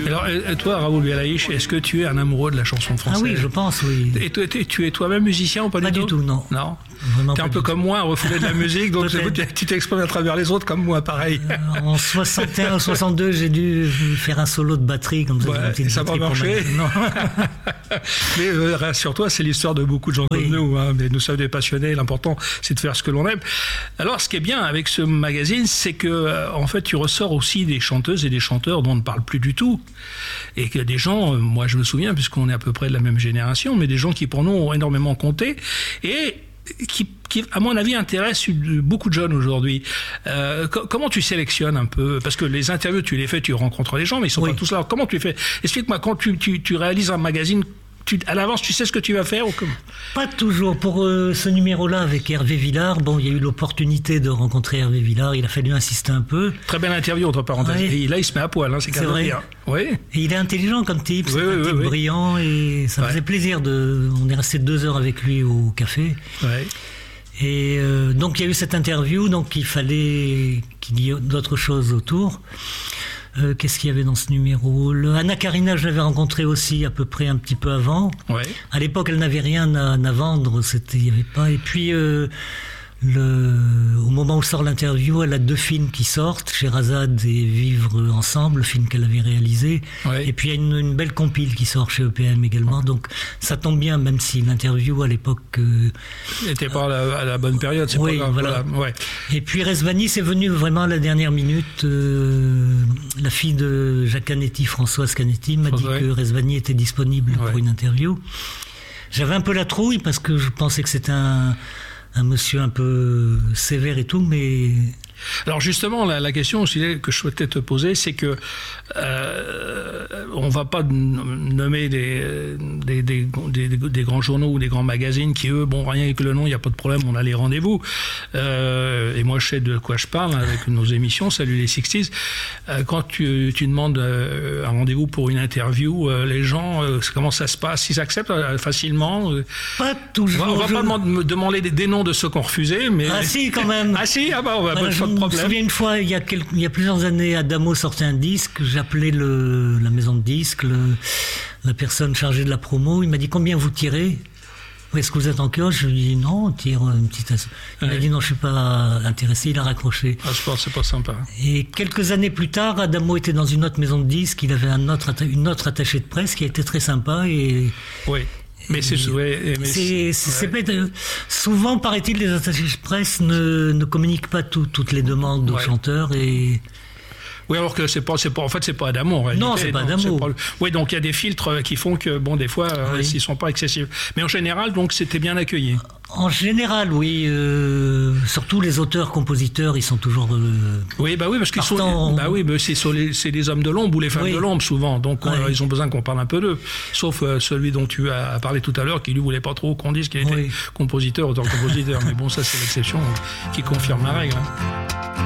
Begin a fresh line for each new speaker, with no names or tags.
Alors, toi, Raoul Belaïch, est-ce que tu es un amoureux de la chanson française?
Ah oui, je pense, oui.
Et toi, tu es toi-même musicien ou pas du tout?
Pas du tout, non.
Non.
Vraiment
T'es un peu comme moi, un refoulé de la musique, donc tu t'exprimes à travers les autres comme moi, pareil.
En 61 ou 62, j'ai dû faire un solo de batterie comme ça.
Ouais, et ça va marcher.
Non.
Mais rassure-toi, c'est l'histoire de beaucoup de gens comme nous. Hein, mais nous sommes des passionnés, l'important c'est de faire ce que l'on aime. Alors ce qui est bien avec ce magazine, c'est que en fait tu ressors aussi des chanteuses et des chanteurs dont on ne parle plus du tout. Et que des gens, moi je me souviens, puisqu'on est à peu près de la même génération, mais des gens qui pour nous ont énormément compté et qui à mon avis, intéresse beaucoup de jeunes aujourd'hui. Comment tu sélectionnes un peu? Parce que les interviews, tu les fais, tu rencontres les gens, mais ils sont pas tous là. Alors, comment tu fais? Explique-moi, quand tu réalises un magazine, à l'avance, tu sais ce que tu vas faire ou comment?
Pas toujours. Pour ce numéro-là, avec Hervé Villard, bon, il y a eu l'opportunité de rencontrer Hervé Villard. Il a fallu insister un peu.
Très belle interview, entre parenthèses.
Ouais.
Et là, il se met à poil, hein, c'est
vrai.
Oui.
Et il est intelligent comme type, c'est un type brillant, et ça faisait plaisir on est resté 2 heures avec lui au café.
Ouais.
Et donc il y a eu cette interview, donc il fallait qu'il y ait d'autres choses autour. Qu'est-ce qu'il y avait dans ce numéro? Anna Karina, je l'avais rencontrée aussi à peu près un petit peu avant.
Ouais.
À l'époque, elle n'avait rien à vendre, il y avait pas. Et puis au moment où sort l'interview, elle a 2 films qui sortent, Sherazade et Vivre ensemble, le film qu'elle avait réalisé.
Ouais.
Et puis il y a une belle compile qui sort chez EPM également. Donc ça tombe bien, même si l'interview à l'époque
n'était pas à la bonne période, c'est
oui,
pas grave.
Voilà.
Ouais.
Et puis Rezvani, c'est venu vraiment à la dernière minute. La fille de Jacques Canetti, Françoise Canetti, m'a dit que Rezvani était disponible pour une interview. J'avais un peu la trouille parce que je pensais que c'était un monsieur un peu sévère et tout, mais...
Alors justement, la question aussi que je souhaitais te poser, c'est que on va pas nommer des grands journaux ou des grands magazines qui, eux, bon, rien que le nom, il n'y a pas de problème, on a les rendez-vous. Et moi, je sais de quoi je parle avec nos émissions, Salut les 60s. Quand tu demandes un rendez-vous pour une interview, les gens, comment ça se passe? Ils acceptent facilement?
Pas toujours.
On va pas demander des noms de ceux qu'on refusait, mais...
Ah si, quand même.
Ah si, ah bah on va pas
Je me souviens une fois, il y a plusieurs années, Adamo sortait un disque, j'appelais la maison de disques, la personne chargée de la promo, il m'a dit combien vous tirez? Est-ce que vous êtes en kiosque? Je lui ai dit non, on tire une petite... Il m'a dit non, je suis pas intéressé, il a raccroché.
Ah, je pense que c'est pas sympa.
Et quelques années plus tard, Adamo était dans une autre maison de disques, il avait une autre attachée de presse qui était très sympa et...
Oui. Mais
souvent, paraît-il, les attachés de presse ne communiquent pas toutes les demandes aux chanteurs et...
Oui, alors que c'est pas Adamo en réalité.
Non, c'est pas Adamo.
Oui, donc il y a des filtres qui font que, bon, des fois, ils sont pas accessibles. Mais en général, donc, c'était bien accueilli.
En général, oui. Surtout les auteurs-compositeurs, ils sont toujours.
Oui, parce qu'ils sont. C'est des hommes de l'ombre ou les femmes de l'ombre souvent. Donc ils ont besoin qu'on parle un peu d'eux. Sauf celui dont tu as parlé tout à l'heure, qui lui voulait pas trop qu'on dise qu'il était compositeur, auteur-compositeur. Mais bon, ça c'est l'exception qui confirme la règle.